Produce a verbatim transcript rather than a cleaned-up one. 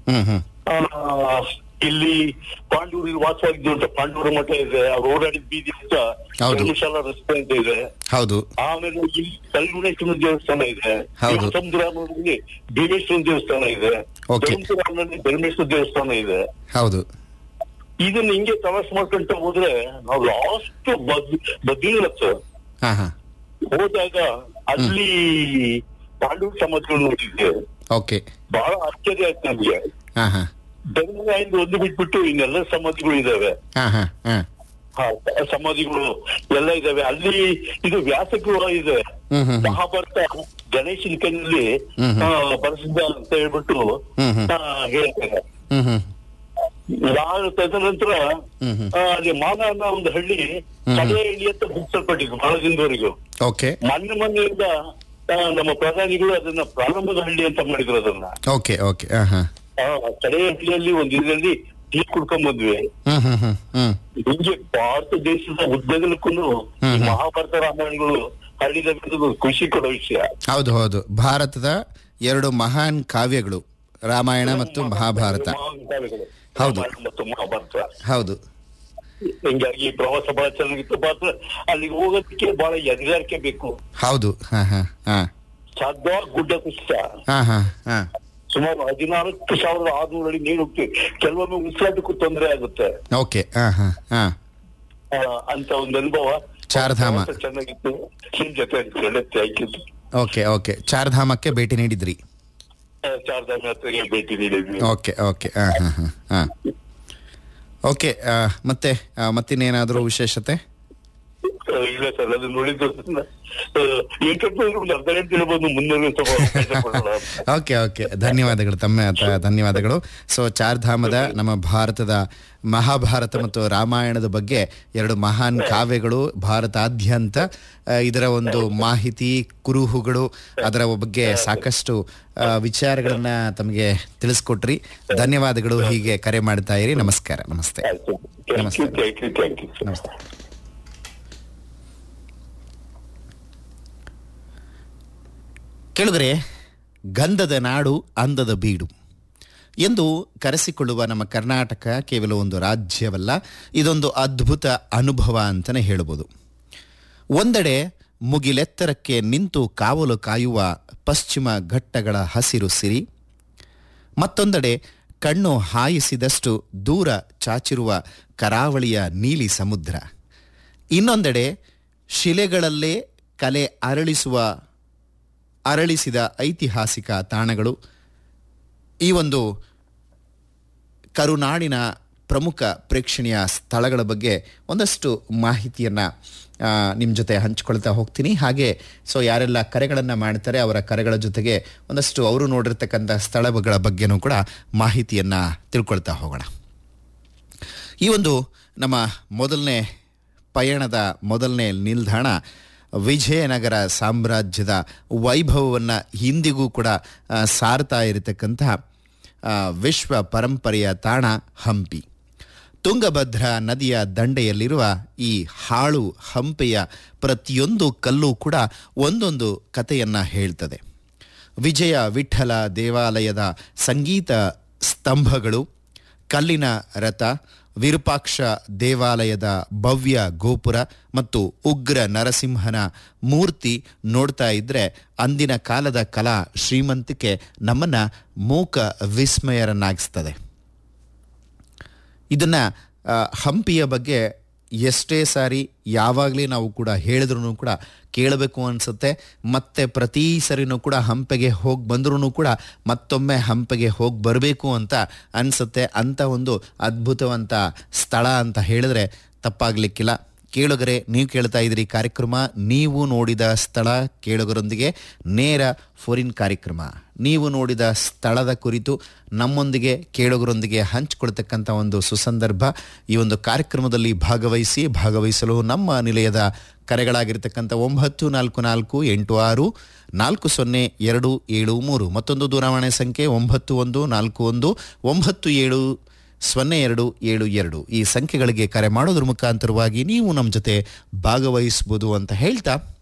ಹ್ಮ್ ಹ್ಮ್ ಆ, ಇಲ್ಲಿ ಪಾಂಡೂರಿಗೆ ವಾಸವಾಗಿದ್ದಂತ ಪಾಂಡೂರ ಮಠ ಇದೆ, ಅವ್ರು ಓಡಾಡಿದ ಬೀದಿ ಅಂತ ಹೌದು. ಧರ್ಮಶಾಲಾ ರಸ್ತೆ ಅಂತ ಇದೆ. ಹೌದು ಆಮೇಲೆ ಇಲ್ಲಿ ಕಲ್ಗುಣೇಶ್ವರ ದೇವಸ್ಥಾನ ಇದೆ, ಹೌದು. ಸಮುದ್ರದಲ್ಲಿ ಭೀಮೇಶ್ವರ ದೇವಸ್ಥಾನ ಇದೆ, Okay. ಧರ್ಮಪುರದಲ್ಲಿ ಧರ್ಮೇಶ್ವರ ದೇವಸ್ಥಾನ ಇದೆ. ಹೌದು ಇದನ್ನ ಹಿಂಗೆ ಪ್ರವಾಸ ಮಾಡ್ಕೊಂತ ಹೋದ್ರೆ ನಾವು ಲಾಸ್ಟ್ ಬದ್ ಬದ್ರಿನಾಥ್ ಹಾ ಹಾ ಹೋದಾಗ ಅಲ್ಲಿ ಪಾಂಡೂರು ಸಮಾಧಿಗಳು ನೋಡಿದ್ದೆ. ಓಕೆ ಬಹಳ ಆಶ್ಚರ್ಯ ಆಯ್ತು ನಮ್ಗೆ. ಹಾ ಹಾ ಧರ್ಮರಾಯಿಂದ ಒಂದು ಬಿಟ್ಬಿಟ್ಟು ಇನ್ನೆಲ್ಲ ಸಮಾಧಿಗಳು ಇದಾವೆ. ಹಾ ಹಾ ಹಾ ಹಾ, ಸಮಾಧಿಗಳು ಎಲ್ಲ ಇದಾವೆ. ಅಲ್ಲಿ ಇದು ವ್ಯಾಸಗೃಹ ಇದೆ. ಹ್ಮ್ ಹ್ಮ್ ಹ್ಮ್ ಮಹಾಭಾರತ ಗಣೇಶನ ಕೈಯಲ್ಲಿ ಹ್ಮ್ ಹ್ಮ್. ಆ, ಬರೆಸಿದ್ದ ಅಂತ ಹೇಳ್ಬಿಟ್ಟು ಹ್ಮ್ ಹ್ಮ್. ಆ, ಹೇಳ್ತಾರೆ. ಹ್ಮ್ ಹ್ಮ್ ನಾನು ತದನಂತರ ಹ್ಮ್ ಹ್ಮ್. ಆ, ಅಲ್ಲಿ ಮಾನ ಅನ್ನೋ ಒಂದು ಹಳ್ಳಿ ಕಡೆಯ ಹಳ್ಳಿ ಅಂತ ಗುರುತಿಸಲ್ಪಟ್ಟಿದ್ದು ಬಹಳ ದಿನದವರೆಗೂ. ಓಕೆ ಮೊನ್ನೆ ಮೊನ್ನೆಯಿಂದ ಆ, ನಮ್ಮ ಪ್ರಧಾನಿಗಳು ಅದನ್ನ ಪ್ರಾರಂಭದ ಹಳ್ಳಿ ಅಂತ ಮಾಡಿದ್ರು ಅದನ್ನ. ಓಕೆ ಓಕೆ ಹಾ ಹಾ ಆ, ಕಡೆಯ ಹಳ್ಳಿಯಲ್ಲಿ ಒಂದು ಇದರಲ್ಲಿ ಟೀ ಕುಡ್ಕೊಂಡ್ ಬಂದ್ವಿ. ಹ್ಮ್ ಹ್ಮ್ ಹ್ಮ್ ಹ್ಮ್ ಹಿಂಗೆ ಭಾರತ ದೇಶದ ಉದ್ದಗಲಕ್ಕೂ ಹ್ಮ್. ಮಹಾಭಾರತ ರಾಮಾಯಣಗಳು ಹರಡಿದ ಖುಷಿ ಕೊಡೋ ವಿಷಯ. ಹೌದು ಹೌದು ಭಾರತದ ಎರಡು ಮಹಾನ್ ಕಾವ್ಯಗಳು ರಾಮಾಯಣ ಮತ್ತು ಮಹಾಭಾರತ. ಮಹಾಕಾವ್ಯಗಳು. ಹೌದು. ರಾಮಾಯಣ ಮತ್ತು ಮಹಾಭಾರತ. ಹೌದು ಹಿಂಗಾಗಿ ಪ್ರವಾಸ ಬಹಳ ಚೆನ್ನಾಗಿತ್ತು. ಮಾತ್ರ ಅಲ್ಲಿಗೆ ಹೋಗೋದಕ್ಕೆ ಬಹಳ ಎದುರಾರಿಕೆ ಬೇಕು. ಹೌದು ಹಾ ಹಾ ಹಾ ಸಾಧ್ಯ ಗುಡ್ಡ ಕುಸಿತ ಹಾ ಹಾ ಹಾ ಸುಮಾರು ಹದಿನಾಲ್ಕು ಸಾವಿರದ ಆರ್ನೂರು ಅಡಿ ನೀರು ಹೋಗ್ತೀವಿ. ಕೆಲವೊಮ್ಮೆ ಉಸಿರಾಟಕ್ಕೂ ತೊಂದರೆ ಆಗುತ್ತೆ. ಓಕೆ ಹಾ ಹಾ ಹಾ ಆ, ಅಂತ ಒಂದು ಅನುಭವ. ಚಾರ್ಧಾಮ. ಪ್ರವಾಸ ಚೆನ್ನಾಗಿತ್ತು. ನಿಮ್ ಜೊತೆ ಗೆಳತಿ ಆಯ್ಕಿತ್ತು. ಓಕೆ ಓಕೆ ಚಾರ್ಧಾಮಕ್ಕೆ ಭೇಟಿ ನೀಡಿದ್ರಿ. ಚಾರ್ಧಾಮ ಯಾತ್ರೆಗೆ ಭೇಟಿ ನೀಡಿದ್ವಿ. ಓಕೆ ಓಕೆ ಹಾ ಹಾ ಹಾ ಹಾ ಓಕೆ ಆ, ಮತ್ತೆ ಆ, ಮತ್ತಿನ್ನೇನಾದ್ರೂ ವಿಶೇಷತೆ? ಆ, ಇಲ್ಲ ಸರ್, ಅದು ನೋಡಿದ್ದು ಏಕೆಂದ್ರೆ ಒಂದು ಅರ್ಧ ಗಂಟೆ ಹೇಳ್ಬೋದು, ಮುನ್ನೂರು. ಓಕೆ ಓಕೆ ಧನ್ಯವಾದಗಳು ತಮ್ಮ ತ- ಧನ್ಯವಾದಗಳು. ಸೊ ಚಾರ್ಧಾಮದ ನಮ್ಮ ಭಾರತದ ಮಹಾಭಾರತ ಮತ್ತು ರಾಮಾಯಣದ ಬಗ್ಗೆ ಎರಡು ಮಹಾನ್ ಕಾವ್ಯಗಳು ಭಾರತಾದ್ಯಂತ ಆ, ಇದರ ಒಂದು ಮಾಹಿತಿ ಕುರುಹುಗಳು ಅದರ ಬಗ್ಗೆ ಸಾಕಷ್ಟು ಆ, ವಿಚಾರಗಳನ್ನ ತಮಗೆ ತಿಳಿಸ್ಕೊಟ್ರಿ. ಧನ್ಯವಾದಗಳು. ಹೀಗೆ ಕರೆ ಮಾಡ್ತಾ ಇರಿ. ನಮಸ್ಕಾರ. ನಮಸ್ತೆ ನಮಸ್ತೆ ನಮಸ್ತೆ. ಕೇಳಿದ್ರೆ ಗಂಧದ ನಾಡು ಅಂದದ ಬೀಡು ಎಂದು ಕರೆಸಿಕೊಳ್ಳುವ ನಮ್ಮ ಕರ್ನಾಟಕ ಕೇವಲ ಒಂದು ರಾಜ್ಯವಲ್ಲ, ಇದೊಂದು ಅದ್ಭುತ ಅನುಭವ ಅಂತಲೇ ಹೇಳ್ಬೋದು. ಒಂದೆಡೆ ಮುಗಿಲೆತ್ತರಕ್ಕೆ ನಿಂತು ಕಾವಲು ಕಾಯುವ ಪಶ್ಚಿಮ ಘಟ್ಟಗಳ ಹಸಿರು ಸಿರಿ, ಮತ್ತೊಂದೆಡೆ ಕಣ್ಣು ಹಾಯಿಸಿದಷ್ಟು ದೂರ ಚಾಚಿರುವ ಕರಾವಳಿಯ ನೀಲಿ ಸಮುದ್ರ, ಇನ್ನೊಂದೆಡೆ ಶಿಲೆಗಳಲ್ಲೇ ಕಲೆ ಅರಳಿಸುವ ಅರಳಿಸಿದ ಐತಿಹಾಸಿಕ ತಾಣಗಳು. ಈ ಒಂದು ಕರುನಾಡಿನ ಪ್ರಮುಖ ಪ್ರೇಕ್ಷಣೀಯ ಸ್ಥಳಗಳ ಬಗ್ಗೆ ಒಂದಷ್ಟು ಮಾಹಿತಿಯನ್ನು ನಿಮ್ಮ ಜೊತೆ ಹಂಚ್ಕೊಳ್ತಾ ಹೋಗ್ತೀನಿ. ಹಾಗೆ ಸೊ ಯಾರೆಲ್ಲ ಕರೆಗಳನ್ನು ಮಾಡ್ತಾರೆ ಅವರ ಕರೆಗಳ ಜೊತೆಗೆ ಒಂದಷ್ಟು ಅವರು ನೋಡಿರ್ತಕ್ಕಂಥ ಸ್ಥಳಗಳ ಬಗ್ಗೆನೂ ಕೂಡ ಮಾಹಿತಿಯನ್ನು ತಿಳ್ಕೊಳ್ತಾ ಹೋಗೋಣ. ಈ ಒಂದು ನಮ್ಮ ಮೊದಲನೇ ಪಯಣದ ಮೊದಲನೇ ನಿಲ್ದಾಣ ವಿಜಯನಗರ ಸಾಮ್ರಾಜ್ಯದ ವೈಭವವನ್ನು ಇಂದಿಗೂ ಕೂಡ ಸಾರ್ತಾ ಇರತಕ್ಕಂತಹ ವಿಶ್ವ ಪರಂಪರೆಯ ತಾಣ ಹಂಪಿ. ತುಂಗಭದ್ರಾ ನದಿಯ ದಂಡೆಯಲ್ಲಿರುವ ಈ ಹಾಳು ಹಂಪೆಯ ಪ್ರತಿಯೊಂದು ಕಲ್ಲು ಕೂಡ ಒಂದೊಂದು ಕಥೆಯನ್ನು ಹೇಳ್ತದೆ. ವಿಜಯ ವಿಠ್ಠಲ ದೇವಾಲಯದ ಸಂಗೀತ ಸ್ತಂಭಗಳು, ಕಲ್ಲಿನ ರಥ, ವಿರೂಪಾಕ್ಷ ದೇವಾಲಯದ ಭವ್ಯ ಗೋಪುರ ಮತ್ತು ಉಗ್ರ ನರಸಿಂಹನ ಮೂರ್ತಿ ನೋಡ್ತಾ ಇದ್ದರೆ ಅಂದಿನ ಕಾಲದ ಕಲಾ ಶ್ರೀಮಂತಿಕೆ ನಮ್ಮನ್ನು ಮೂಕ ವಿಸ್ಮಯರನ್ನಾಗಿಸ್ತದೆ. ಇದನ್ನು ಹಂಪಿಯ ಬಗ್ಗೆ ಎಷ್ಟೇ ಸಾರಿ ಯಾವಾಗಲೇ ನಾವು ಕೂಡ ಹೇಳಿದ್ರೂ ಕೂಡ ಕೇಳಬೇಕು ಅನಿಸುತ್ತೆ. ಮತ್ತೆ ಪ್ರತಿ ಸರಿನೂ ಕೂಡ ಹಂಪೆಗೆ ಹೋಗಿ ಬಂದ್ರೂ ಕೂಡ ಮತ್ತೊಮ್ಮೆ ಹಂಪೆಗೆ ಹೋಗಿ ಬರಬೇಕು ಅಂತ ಅನಿಸುತ್ತೆ. ಅಂಥ ಒಂದು ಅದ್ಭುತವಂತ ಸ್ಥಳ ಅಂತ ಹೇಳಿದ್ರೆ ತಪ್ಪಾಗಲಿಕ್ಕಿಲ್ಲ. ಕೇಳುಗರೆ, ನೀವು ಕೇಳ್ತಾ ಇದ್ದೀರಿ ಕಾರ್ಯಕ್ರಮ ನೀವು ನೋಡಿದ ಸ್ಥಳ ಕೇಳುಗರೊಂದಿಗೆ ನೇರ ಫೋರಿನ್ ಕಾರ್ಯಕ್ರಮ. ನೀವು ನೋಡಿದ ಸ್ಥಳದ ಕುರಿತು ನಮ್ಮೊಂದಿಗೆ ಕೇಳುಗರೊಂದಿಗೆ ಹಂಚಿಕೊಳ್ತಕ್ಕಂಥ ಒಂದು ಸುಸಂದರ್ಭ. ಈ ಒಂದು ಕಾರ್ಯಕ್ರಮದಲ್ಲಿ ಭಾಗವಹಿಸಿ ಭಾಗವಹಿಸಲು ನಮ್ಮ ನಿಲಯದ ಕರೆಗಳಾಗಿರ್ತಕ್ಕಂಥ ಒಂಬತ್ತು ನಾಲ್ಕು ನಾಲ್ಕು ಎಂಟು ಆರು ನಾಲ್ಕು ಸೊನ್ನೆ ಎರಡು ಏಳು ಮೂರು, ಮತ್ತೊಂದು ದೂರವಾಣಿ ಸಂಖ್ಯೆ ಒಂಬತ್ತು ಒಂದು ನಾಲ್ಕು ಒಂದು ಒಂಬತ್ತು ಏಳು ಸೊನ್ನೆ ಎರಡು ಏಳು ಎರಡು. ಈ ಸಂಖ್ಯೆಗಳಿಗೆ ಕರೆ ಮಾಡೋದ್ರ ಮುಖಾಂತರವಾಗಿ ನೀವು ನಮ್ಮ ಜೊತೆ ಭಾಗವಹಿಸ್ಬೋದು ಅಂತ ಹೇಳ್ತಾ